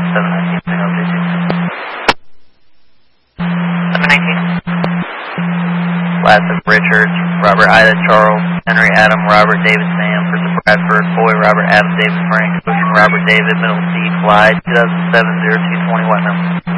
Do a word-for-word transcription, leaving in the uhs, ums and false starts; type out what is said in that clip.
seven nineteen, signal J T. seven nineteen. Last of Richards, Robert Ida Charles, Henry Adam, Robert David Sam, Christopher Bradford, Boy Robert Adam David Frank, Ocean Robert David, Middle C, Clyde, two thousand seven oh two twenty, what number?